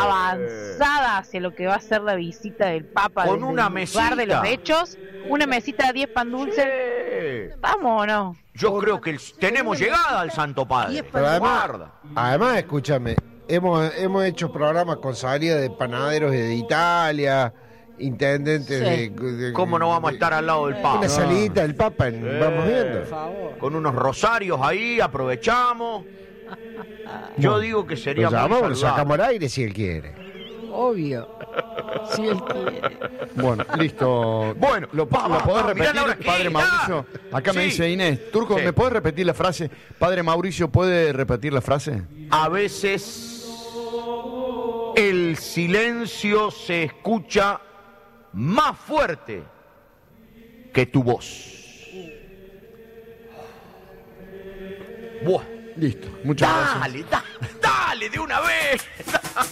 avanzada hacia lo que va a ser la visita del Papa con desde una el mesita lugar de los hechos, una mesita de 10 pan dulces. Sí. ¿Vamos o no? Yo creo que tenemos llegada al Santo Padre. Pero Guarda. además, escúchame, hemos hecho programas con salida de panaderos de Italia, intendentes de ¿Cómo no vamos a estar al lado del Papa? una salidita del Papa, vamos viendo. Por favor. Con unos rosarios ahí, aprovechamos. Yo digo que sería Lo llamamos, muy lo saludable. sacamos al aire si él quiere. Obvio. Si él quiere. Bueno, listo. Bueno, ¿lo vamos, podés vamos, mirá la hora repetir, que padre es, Mauricio? Acá me Sí. dice Inés. Turco, Sí. ¿me podés repetir la frase? Padre Mauricio, ¿puede repetir la frase? A veces el silencio se escucha más fuerte que tu voz. Buah. Listo. Muchas gracias. Dale, dale de una vez.